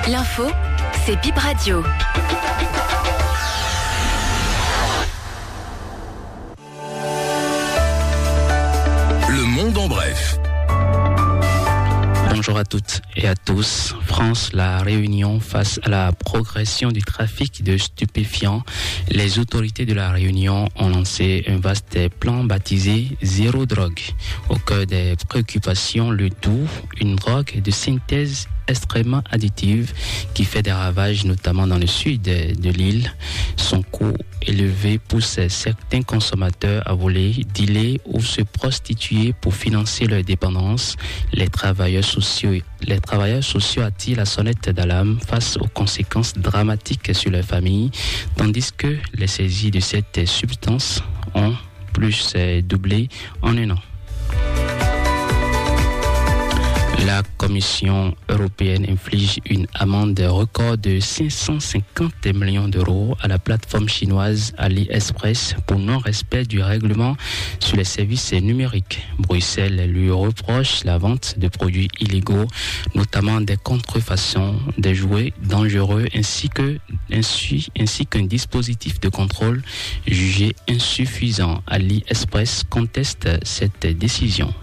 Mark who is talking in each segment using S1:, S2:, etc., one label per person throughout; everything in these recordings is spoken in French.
S1: L'info, c'est Bip Radio.
S2: Le monde en bref.
S3: Bonjour à toutes et à tous. France, la Réunion, face à la progression du trafic de stupéfiants, les autorités de la Réunion ont lancé un vaste plan baptisé Zéro Drogue. Au cœur des préoccupations, le tout, une drogue de synthèse extrêmement additive qui fait des ravages notamment dans le sud de l'île. Son coût élevé pousse certains consommateurs à voler, dealer ou se prostituer pour financer leur dépendance. Les travailleurs sociaux attirent la sonnette d'alarme face aux conséquences dramatiques sur leur famille, tandis que les saisies de cette substance ont plus doublé en un an. La Commission européenne inflige une amende record de 550 millions d'euros à la plateforme chinoise AliExpress pour non-respect du règlement sur les services numériques. Bruxelles lui reproche la vente de produits illégaux, notamment des contrefaçons, des jouets dangereux ainsi qu'un dispositif de contrôle jugé insuffisant. AliExpress conteste cette décision.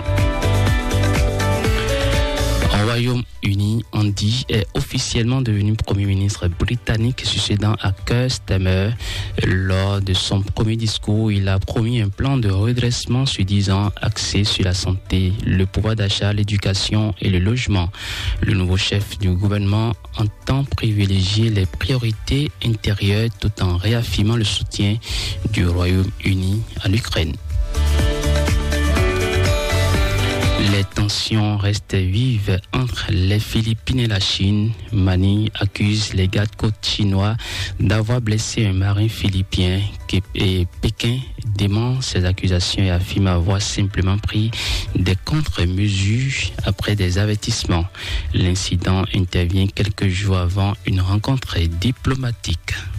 S3: Au Royaume-Uni, Andy est officiellement devenu Premier ministre britannique, succédant à Keir Starmer. Lors de son premier discours, il a promis un plan de redressement sur 10 ans axé sur la santé, le pouvoir d'achat, l'éducation et le logement. Le nouveau chef du gouvernement entend privilégier les priorités intérieures tout en réaffirmant le soutien du Royaume-Uni à l'Ukraine. Les tensions restent vives entre les Philippines et la Chine. Manille accuse les gardes-côtes chinois d'avoir blessé un marin philippien et Pékin dément ces accusations et affirme avoir simplement pris des contre-mesures après des avertissements. L'incident intervient quelques jours avant une rencontre diplomatique.